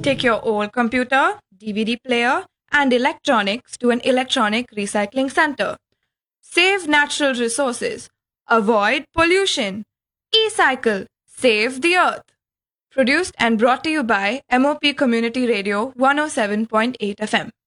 Take your old computer, DVD player, and electronics to an electronic recycling center. Save natural resources. Avoid pollution. E-cycle. Save the earth. Produced and brought to you by MOP Community Radio 107.8 FM.